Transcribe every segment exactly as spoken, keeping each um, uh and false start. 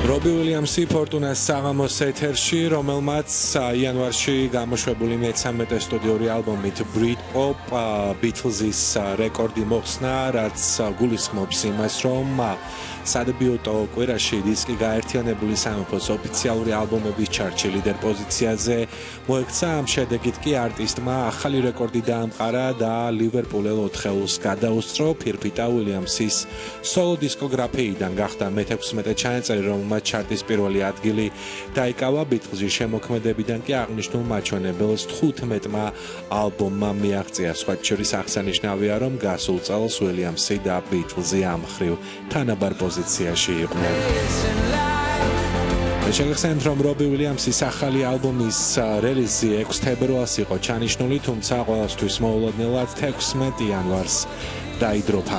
რობი უილიამსი ფორტუნას საღამოს ეთერში, რომელმაც იანვარში გამოშვებული მესამე სტუდიური ალბომით Britpop Beatles-ის რეკორდი მოხსნა, რაც გულისხმობს იმას, რომ სადებიუტო კვირაში დისკი გაერთიანებული სამეფოს ოფიციალური ალბომების ჩარტში ლიდერ პოზიციაზე მოექცა. ამ შედეგით კი არტისტმა ახალი რეკორდი დაამყარა და ლივერპულელ ოთხეულს გადაუსწრო. ფირფიტა უილიამსის სოლო დისკოგრაფიიდან გახდა მეთექვსმეტე ჩანაწერი, რომელმაც ჩარტის პირველი ადგილი დაიკავა. Beatles-ის შემოქმედებიდან კი აღნიშნულ მაჩვენებელს თხუთმეტმა ალბომმა მიაღწია. სხვა შორის აღსანიშნავია, რომ გასულ წელს უილიამსი და Beatles-ი ამ მხრივ თანაბარ პოზიციაში იყვნენ. შეგახსენებთ, რომ რობი უილიამსის ახალი ალბომის რელიზი ექვსი თებერვალს იყო ჩანიშნული, თუმცა ყველასთვის მოულოდნელად თექვსმეტი იანვარს დაიდროփა.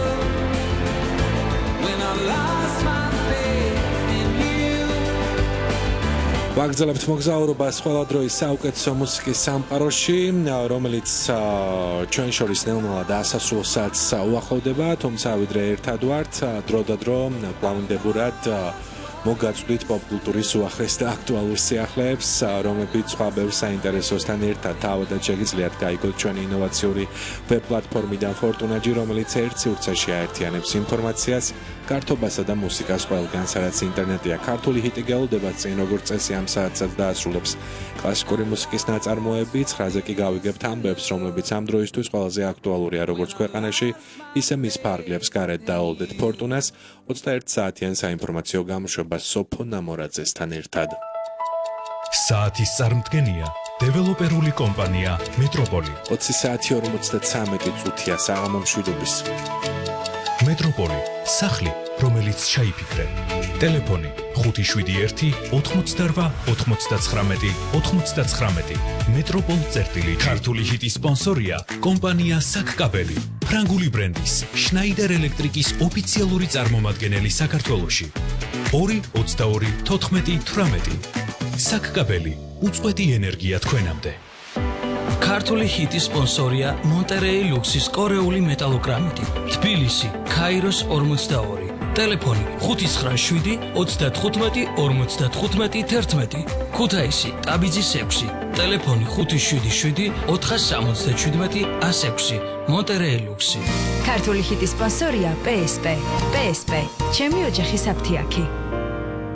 ვაგრძელებთ მოგზაურობას ყველა დროის საუკეთესო მუსიკის სამყაროში, რომელიც ჩვენ შორის ნელ-ნელა დასასრულსაც უახლოვდება, თუმცა ვიდრე ერთად ვართ, დრო და დრო კვლავინდებურად მოგაწვდით პოპკულტურის უახლეს და აქტუალურ სიახლეებს, რომლებიც სხვა ბევრ საინტერესოსთან ერთად თავადაც შეგიძლიათ გაიგოთ ჩვენი ინოვაციური ვებ პლატფორმიდან Fortuna-ი, რომელიც ერთ სივრცეში აერთიანებს ინფორმაციას, გართობასა და მუსიკას ყველგან, სადაც ინტერნეტია. ქართული ჰიტი გელოდება წინ, როგორც წესი ამ საათსაც დაასრულებს კლასიკური მუსიკის ნაწარმოები. ცხრაზე კი გავიგებთ ამბებს, რომლებიც ამ დროისთვის ყველაზე აქტუალურია, როგორც ქვეყანაში, ისე მის ფარგლებს გარეთ დაოლდეთ Fortuna-ს ოცდაერთი საათიან საინფორმაციო გამოშვება სოფო ნამორაძესთან ერთად. საათის წარმდგენია დეველოპერული კომპანია მეტროპოლი. ოცი საათი ორმოცდათვრამეტი წუთია საღამო მშვიდობის. მეტროპოლი, სახლი, რომელიც ჩაიფიქრე. ტელეფონი ხუთი შვიდი ერთი ოთხმოცდარვა ოთხმოცდაცხრამეტი ოთხმოცდაცხრამეტი. მეტროპოლ წერტილი. ქართული ჰიტის სპონსორია კომპანია საკკაბელი. ფრანგული ბრენდის შნაიდერ ელექტრიკის ოფიციალური წარმომადგენელი საქართველოში. ორი ოცდაორი თოთხმეტი თვრამეტი. საკკაბელი, უწყვეტი ენერგია თქვენამდე. ქართული ჰიტის სპონსორია მონტერეი ლუქსის კორეული მეტალოგრამიტი. თბილისი, ქაიროს ორმოცდაორი. ტელეფონი ხუთი ცხრა შვიდი ოცდათხუთმეტი ორმოცდათხუთმეტი თერთმეტი. ქუთაისი, ტაბიძის ექვსი. ტელეფონი ხუთი შვიდი შვიდი ოთხასამოცდაშვიდმეტი ას ექვსი. მონტერეი ლუქსი. ქართული ჰიტის სპონსორია პე ეს პე. პე ეს პე. ჩემი ოჯახის აფთიაქი.